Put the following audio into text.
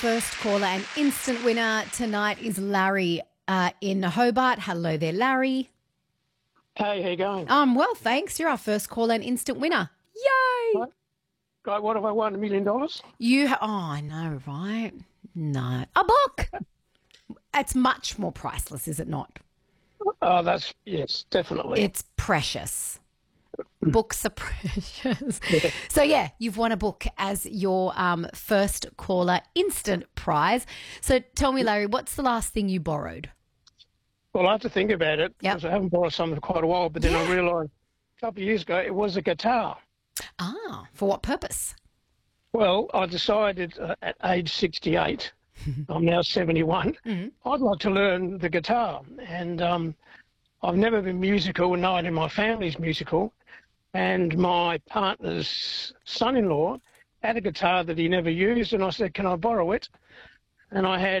First caller and instant winner tonight is Larry in Hobart. Hello there, Larry. Hey, how you going? Well, thanks. You're our first caller and instant winner. Yay! What? Guy, what have I won? $1 million? I know, right? No. A book! It's much more priceless, is it not? Oh, yes, definitely. It's precious. Books are precious. Yeah. So, yeah, you've won a book as your first caller instant prize. So tell me, Larry, what's the last thing you borrowed? Well, I have to think about it Yep. because I haven't borrowed something for quite a while, but then I realised a couple of years ago it was a guitar. Ah, for what purpose? Well, I decided at age 68, I'm now 71, I'd like to learn the guitar. And I've never been musical, and no one in my family's musical. And my partner's son-in-law had a guitar that he never used, and I said, can I borrow it? And I had